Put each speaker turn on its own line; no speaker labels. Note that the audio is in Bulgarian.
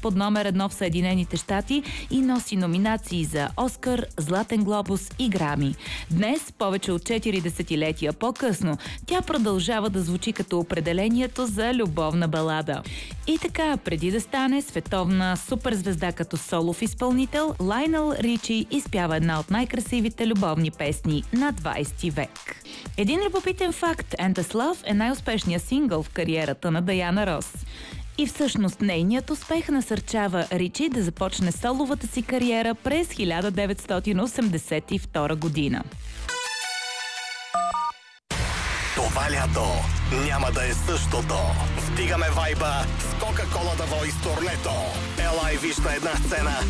под номер 1 в Съединените щати и носи номинации за Оскар, Златен глобус и Грами. Днес, повече от 4 десетилетия по-късно, тя продължава да звучи като определението за любовна балада. И така, преди да стане световна суперзвезда като солов изпълнител, Лайонел Ричи изпява една от най-красивите любовни песни на 20 век. Един любопитен факт: Endless Love е най-успешният сингъл в кариерата на Даяна Рос. И всъщност нейният успех насърчава Ричи да започне соловата си кариера през 1982 година.
Това лято няма да е същото. Вдигаме вайба с Кока-Кола The Voice турнето. Ела и виж на една сцена